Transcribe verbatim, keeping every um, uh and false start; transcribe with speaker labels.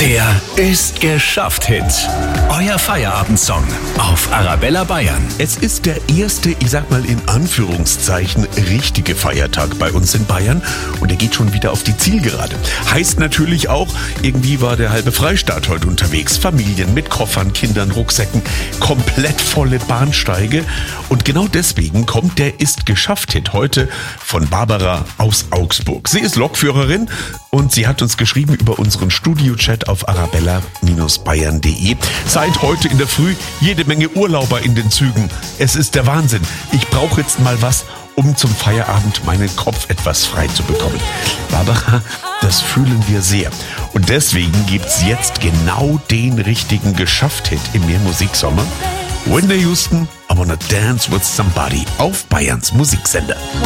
Speaker 1: Der Ist geschafft Hit. Euer Feierabendsong auf Arabella Bayern.
Speaker 2: Es ist der erste, ich sag mal in Anführungszeichen, richtige Feiertag bei uns in Bayern und er geht schon wieder auf die Zielgerade. Heißt natürlich auch, irgendwie war der halbe Freistaat heute unterwegs. Familien mit Koffern, Kindern, Rucksäcken, komplett volle Bahnsteige. Und genau deswegen kommt der Ist geschafft Hit heute von Barbara aus Augsburg. Sie ist Lokführerin und sie hat uns geschrieben über unseren Studio-Chat auf arabella Bindestrich bayern punkt de. Seit heute in der Früh jede Menge Urlauber in den Zügen. Es ist der Wahnsinn. Ich brauche jetzt mal was, um zum Feierabend meinen Kopf etwas frei zu bekommen. Barbara, das fühlen wir sehr. Und deswegen gibt's jetzt genau den richtigen Geschafft-Hit im Mehrmusiksommer. Whitney Houston, I Wanna Dance With Somebody auf Bayerns Musiksender.